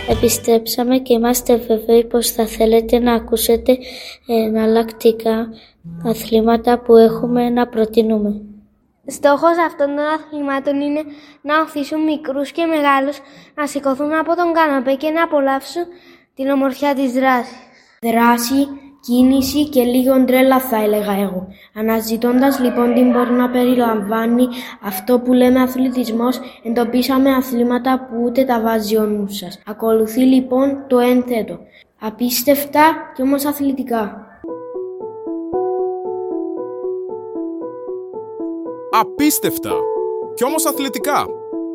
Επιστρέψαμε και είμαστε βέβαιοι πως θα θέλετε να ακούσετε εναλλακτικά αθλήματα που έχουμε να προτείνουμε. Στόχος αυτών των αθλημάτων είναι να οθήσουν μικρούς και μεγάλους να σηκωθούν από τον καναπέ και να απολαύσουν την ομορφιά της δράσης. Δράση, κίνηση και λίγο τρέλα θα έλεγα εγώ. Αναζητώντας λοιπόν τι μπορεί να περιλαμβάνει αυτό που λέμε αθλητισμός, εντοπίσαμε αθλήματα που ούτε τα βάζει ο νους σας. Ακολουθεί λοιπόν το ένθετο. Απίστευτα και όμως αθλητικά. Απίστευτα κι όμως αθλητικά.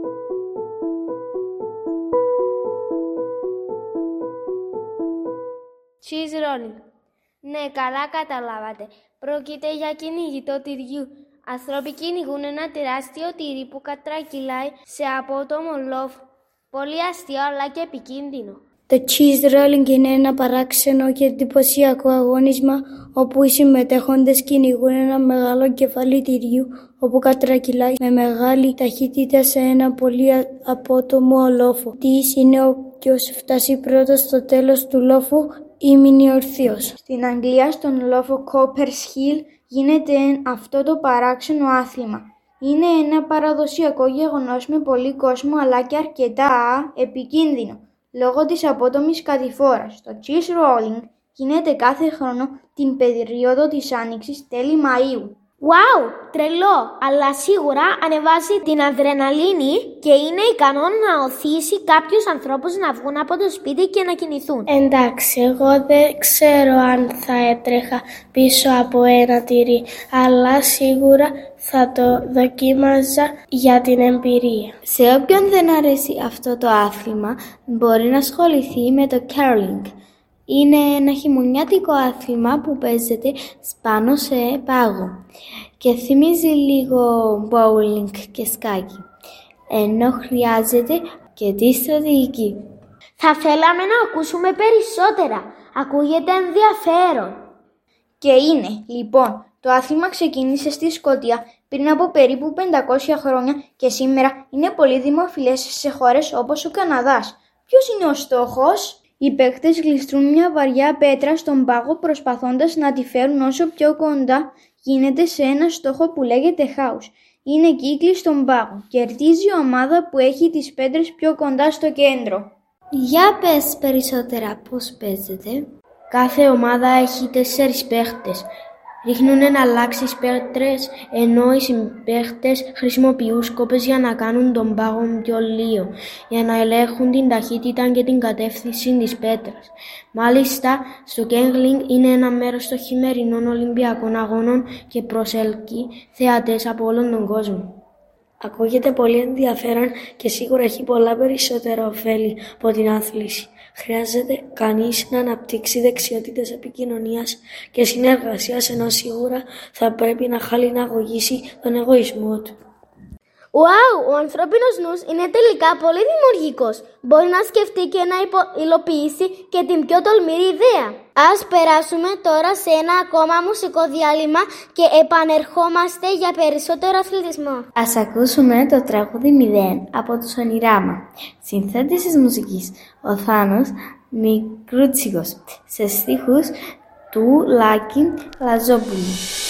Cheese rolling. Ναι, καλά καταλάβατε. Πρόκειται για κυνηγητό τυριού. Άνθρωποι κυνηγούν ένα τεράστιο τυρί που κατρακυλάει σε απότομο λόφο. Πολύ αστείο αλλά και επικίνδυνο. Το cheese rolling είναι ένα παράξενο και εντυπωσιακό αγώνισμα όπου οι συμμετέχοντες κυνηγούν ένα μεγάλο κεφάλι τυριού όπου κατρακυλάει με μεγάλη ταχύτητα σε ένα πολύ απότομο λόφο. Τι είναι όποιος φτάσει πρώτος στο τέλος του λόφου ή μείνει ορθίος. Στην Αγγλία, στον λόφο Copper's Hill, γίνεται αυτό το παράξενο άθλημα. Είναι ένα παραδοσιακό γεγονός με πολύ κόσμο αλλά και αρκετά επικίνδυνο. Λόγω της απότομης κατηφόρας, το cheese rolling γίνεται κάθε χρόνο την περίοδο της Άνοιξης τέλη Μαΐου. Wow, τρελό, αλλά σίγουρα ανεβάζει την αδρεναλίνη και είναι ικανό να οθήσει κάποιους ανθρώπους να βγουν από το σπίτι και να κινηθούν. Εντάξει, εγώ δεν ξέρω αν θα έτρεχα πίσω από ένα τυρί, αλλά σίγουρα θα το δοκίμαζα για την εμπειρία. Σε όποιον δεν αρέσει αυτό το άθλημα, μπορεί να ασχοληθεί με το curling. Είναι ένα χειμωνιάτικο άθλημα που παίζεται πάνω σε πάγο και θυμίζει λίγο bowling και σκάκι, ενώ χρειάζεται και τη στρατηγική. Θα θέλαμε να ακούσουμε περισσότερα. Ακούγεται ενδιαφέρον. Και είναι, λοιπόν, το άθλημα ξεκίνησε στη Σκωτία πριν από περίπου 500 χρόνια και σήμερα είναι πολύ δημοφιλές σε χώρες όπως ο Καναδάς. Ποιος είναι ο στόχος? Οι παίκτες γλιστρούν μια βαριά πέτρα στον πάγο προσπαθώντας να τη φέρουν όσο πιο κοντά γίνεται σε ένα στόχο που λέγεται house. Είναι κύκλοι στον πάγο. Κερδίζει η ομάδα που έχει τις πέτρες πιο κοντά στο κέντρο. Για πες περισσότερα πώς παίζεται. Κάθε ομάδα έχει 4 παίχτες. Ρίχνουν εναλλάξεις πέτρες, ενώ οι συμπαίχτες χρησιμοποιούν σκόπες για να κάνουν τον πάγο πιο λίγο, για να ελέγχουν την ταχύτητα και την κατεύθυνση της πέτρας. Μάλιστα, στο κέγκλινγκ είναι ένα μέρος των χειμερινών Ολυμπιακών Αγώνων και προσελκύει θεατές από όλον τον κόσμο. Ακούγεται πολύ ενδιαφέρον και σίγουρα έχει πολλά περισσότερα ωφέλη από την άθληση. Χρειάζεται κανείς να αναπτύξει δεξιότητες επικοινωνίας και συνεργασίας, ενώ σίγουρα θα πρέπει να χαλιναγωγήσει τον εγωισμό του. Wow, ο ανθρώπινος νους είναι τελικά πολύ δημιουργικός. Μπορεί να σκεφτεί και να υλοποιήσει και την πιο τολμηρή ιδέα. Ας περάσουμε τώρα σε ένα ακόμα μουσικό διάλειμμα και επανερχόμαστε για περισσότερο αθλητισμό. Ας ακούσουμε το τραγούδι 0 από τους Ονειράμα. Συνθέτης της μουσικής ο Θάνος Μικρούτσικος, σε στίχους του Λάκη Λαζόπουλου.